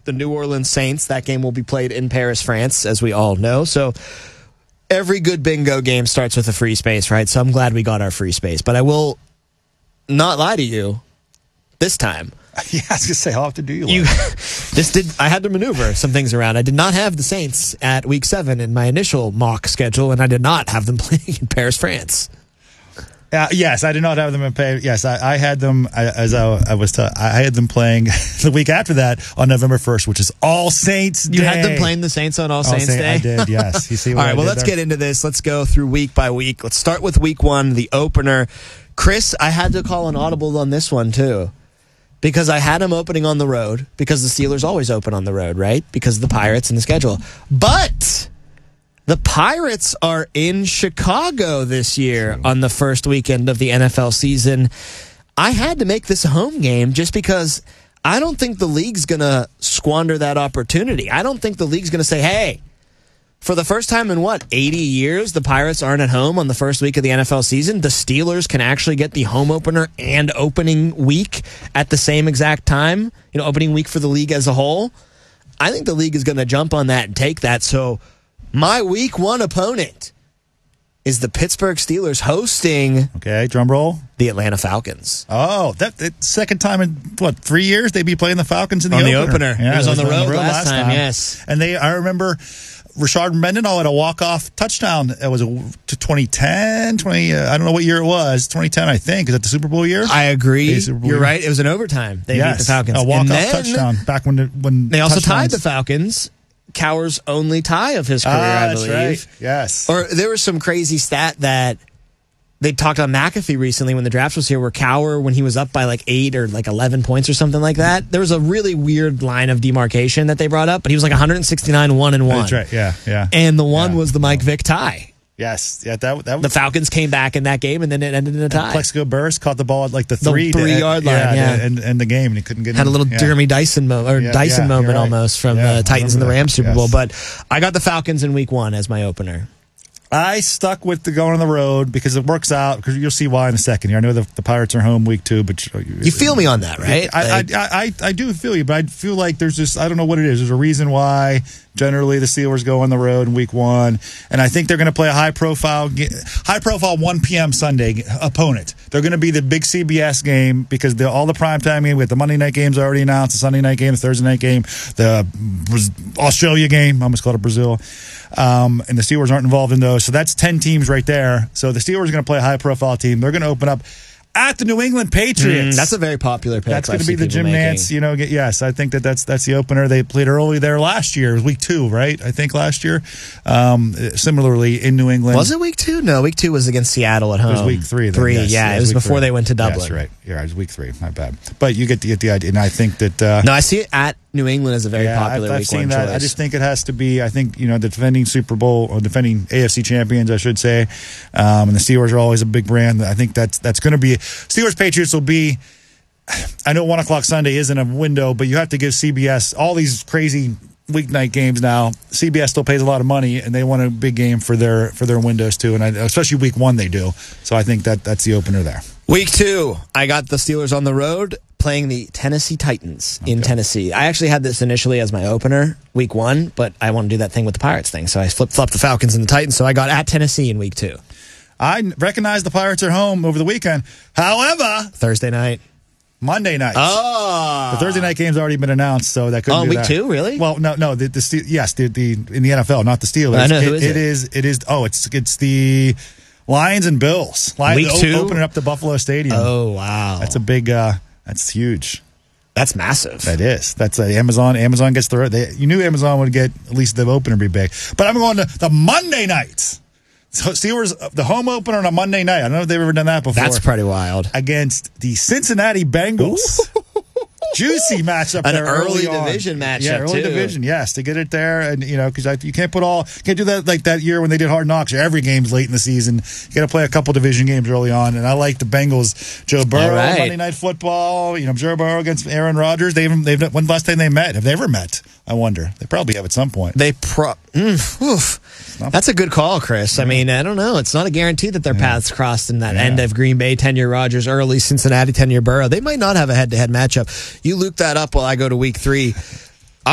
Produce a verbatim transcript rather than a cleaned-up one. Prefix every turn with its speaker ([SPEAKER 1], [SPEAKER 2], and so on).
[SPEAKER 1] the New Orleans Saints. That game will be played in Paris, France, as we all know. So every good bingo game starts with a free space, right? So I'm glad we got our free space. But I will not lie to you this time.
[SPEAKER 2] Yeah, I was going to say, how often do you,
[SPEAKER 1] you
[SPEAKER 2] lie?
[SPEAKER 1] this did. I had to maneuver some things around. I did not have the Saints at week seven in my initial mock schedule, and I did not have them playing in Paris, France.
[SPEAKER 2] Uh, yes, I did not have them in pay. Yes, I, I had them I, as I, I was. T- I had them playing the week after that on November first, which is All Saints Day.
[SPEAKER 1] You had them playing the Saints on All, All Saints
[SPEAKER 2] Saint,
[SPEAKER 1] Day.
[SPEAKER 2] I did. Yes. You see. What
[SPEAKER 1] All right.
[SPEAKER 2] I
[SPEAKER 1] Well,
[SPEAKER 2] did
[SPEAKER 1] let's
[SPEAKER 2] there?
[SPEAKER 1] get into this. Let's go through week by week. Let's start with week one, the opener. Chris, I had to call an audible on this one too, because I had them opening on the road. Because the Steelers always open on the road, right? Because of the Pirates and the schedule, but the Pirates are in Chicago this year on the first weekend of the N F L season. I had to make this a home game just because I don't think the league's going to squander that opportunity. I don't think the league's going to say, hey, for the first time in, what, eighty years, the Pirates aren't at home on the first week of the N F L season. The Steelers can actually get the home opener and opening week at the same exact time, you know, opening week for the league as a whole. I think the league is going to jump on that and take that. So my week one opponent is the Pittsburgh Steelers hosting
[SPEAKER 2] Okay, drum roll.
[SPEAKER 1] the Atlanta Falcons.
[SPEAKER 2] Oh, that, that second time in what three years they'd be playing the Falcons in the
[SPEAKER 1] On the
[SPEAKER 2] opener.
[SPEAKER 1] opener. It was on the road last time,
[SPEAKER 2] time.
[SPEAKER 1] yes.
[SPEAKER 2] And they, I remember Rashard Mendenhall had a walk-off touchdown. It was a, to twenty ten, twenty. Uh, I don't know what year it was. twenty ten, I think. Is that the Super Bowl year?
[SPEAKER 1] I agree.
[SPEAKER 2] The Super Bowl
[SPEAKER 1] You're
[SPEAKER 2] year?
[SPEAKER 1] right. It was an overtime. They
[SPEAKER 2] yes,
[SPEAKER 1] beat the Falcons.
[SPEAKER 2] a walk-off
[SPEAKER 1] And then
[SPEAKER 2] touchdown back when the, when
[SPEAKER 1] They also
[SPEAKER 2] touchdowns.
[SPEAKER 1] tied the Falcons. Cowher's only tie of his career,
[SPEAKER 2] Ah,
[SPEAKER 1] I
[SPEAKER 2] that's
[SPEAKER 1] believe.
[SPEAKER 2] right. Yes.
[SPEAKER 1] Or there was some crazy stat that they talked on McAfee recently when the draft was here, where Cowher, when he was up by like eight or like eleven points or something like that, there was a really weird line of demarcation that they brought up, but he was like one sixty-nine, one and one.
[SPEAKER 2] That's right. Yeah, yeah.
[SPEAKER 1] And the one
[SPEAKER 2] Yeah.
[SPEAKER 1] was the Mike Vick tie.
[SPEAKER 2] Yes. Yeah. That that
[SPEAKER 1] The Falcons came back in that game, and then it ended in a tie.
[SPEAKER 2] Plexico Burris caught the ball at like the
[SPEAKER 1] The
[SPEAKER 2] three
[SPEAKER 1] three-yard line, yeah.
[SPEAKER 2] and and the game, and he couldn't get
[SPEAKER 1] Had
[SPEAKER 2] in.
[SPEAKER 1] a little
[SPEAKER 2] yeah.
[SPEAKER 1] Jeremy Dyson mo- or
[SPEAKER 2] Yeah,
[SPEAKER 1] Dyson
[SPEAKER 2] yeah,
[SPEAKER 1] moment
[SPEAKER 2] you're right.
[SPEAKER 1] almost from
[SPEAKER 2] Yeah, I
[SPEAKER 1] the Titans and the
[SPEAKER 2] remember
[SPEAKER 1] Rams
[SPEAKER 2] that.
[SPEAKER 1] Super Bowl.
[SPEAKER 2] Yes.
[SPEAKER 1] But I got the Falcons in week one as my opener.
[SPEAKER 2] I stuck with the going on the road because it works out. Because you'll see why in a second here. I know the, the Pirates are home week two, but you,
[SPEAKER 1] You feel me on that, right?
[SPEAKER 2] I,
[SPEAKER 1] Like-
[SPEAKER 2] I, I, I, I do feel you, but I feel like there's just I don't know what it is. There's a reason why generally the Steelers go on the road in week one, and I think they're going to play a high profile, high profile one p.m. Sunday opponent. They're going to be the big C B S game because the, all the primetime game with the Monday night games already announced, the Sunday night game, the Thursday night game, the Australia game. I almost called it Brazil. Um, and the Steelers aren't involved in those. So that's ten teams right there. So the Steelers are going to play a high-profile team. They're going to open up at the New England Patriots.
[SPEAKER 1] Mm, that's a very popular pick.
[SPEAKER 2] That's going
[SPEAKER 1] I
[SPEAKER 2] to
[SPEAKER 1] see
[SPEAKER 2] be the
[SPEAKER 1] people
[SPEAKER 2] Jim
[SPEAKER 1] making.
[SPEAKER 2] Nance. You know, get- yes, I think that that's that's the opener. They played early there last year. It was week two, right? I think last year. Um, similarly in New England,
[SPEAKER 1] Was it week two? No, week two was against Seattle at home.
[SPEAKER 2] It was week three. Then,
[SPEAKER 1] Three,
[SPEAKER 2] yes,
[SPEAKER 1] yeah.
[SPEAKER 2] yes,
[SPEAKER 1] It was
[SPEAKER 2] week
[SPEAKER 1] before
[SPEAKER 2] three.
[SPEAKER 1] they went to Dublin.
[SPEAKER 2] That's right. Yeah, it was week three. My bad. But you get to get the idea, and I think that. Uh,
[SPEAKER 1] No, I see it at New England as a very
[SPEAKER 2] yeah,
[SPEAKER 1] popular
[SPEAKER 2] I've, I've
[SPEAKER 1] week
[SPEAKER 2] seen
[SPEAKER 1] one
[SPEAKER 2] that.
[SPEAKER 1] choice.
[SPEAKER 2] I just think it has to be. I think you know the defending Super Bowl or defending A F C champions, I should say, um, and the Steelers are always a big brand. I think that's that's going to be Steelers Patriots will be. I know one o'clock Sunday isn't a window, but you have to give C B S all these crazy weeknight games now. C B S still pays a lot of money, and they want a big game for their for their windows too, and I, especially week one they do. So I think that that's the opener there.
[SPEAKER 1] Week two, I got the Steelers on the road playing the Tennessee Titans in Tennessee. I actually had this initially as my opener, week one, but I want to do that thing with the Pirates thing, so I flip-flopped the Falcons and the Titans, so I got at Tennessee in week two.
[SPEAKER 2] I recognize the Pirates are home over the weekend. However,
[SPEAKER 1] Thursday night.
[SPEAKER 2] Monday night.
[SPEAKER 1] Oh.
[SPEAKER 2] The Thursday night game's already been announced, so that could
[SPEAKER 1] Oh,
[SPEAKER 2] be
[SPEAKER 1] week
[SPEAKER 2] that.
[SPEAKER 1] two, really?
[SPEAKER 2] Well, no, no. The, the Ste- yes, the, the in the N F L, not the Steelers.
[SPEAKER 1] I know, who
[SPEAKER 2] it,
[SPEAKER 1] is
[SPEAKER 2] it
[SPEAKER 1] it?
[SPEAKER 2] is. It is. Oh, it's it's the Lions and Bills. Lions
[SPEAKER 1] Week
[SPEAKER 2] o-
[SPEAKER 1] two?
[SPEAKER 2] opening up the Buffalo Stadium.
[SPEAKER 1] Oh, wow.
[SPEAKER 2] That's a big. Uh, that's huge.
[SPEAKER 1] That's massive.
[SPEAKER 2] That is. That's uh, Amazon. Amazon gets the. They, you knew Amazon would get at least the opener be big, but I'm going to the Monday nights. So Steelers, the home opener on a Monday night. I don't know if they've ever done that before.
[SPEAKER 1] That's pretty wild.
[SPEAKER 2] Against the Cincinnati Bengals. Juicy matchup
[SPEAKER 1] An
[SPEAKER 2] there
[SPEAKER 1] early
[SPEAKER 2] on.
[SPEAKER 1] division matchup,
[SPEAKER 2] Yeah, early
[SPEAKER 1] too.
[SPEAKER 2] division, yes, to get it there. And, you know, because you can't put all, can't do that like that year when they did Hard Knocks. Every game's late in the season. You got to play a couple division games early on. And I like the Bengals. Joe Burrow,
[SPEAKER 1] All right.
[SPEAKER 2] Monday Night Football. You know, Joe Burrow against Aaron Rodgers. They've, they've, when's the last time they met? Have they ever met? I wonder. They probably have at some point.
[SPEAKER 1] They pro. Mm, oof. That's a good call, Chris. I mean, I don't know. It's not a guarantee that their paths crossed in that
[SPEAKER 2] Yeah.
[SPEAKER 1] end of Green Bay tenure Rodgers, early Cincinnati tenure Burrow. They might not have a head-to-head matchup. You loop that up while I go to week three.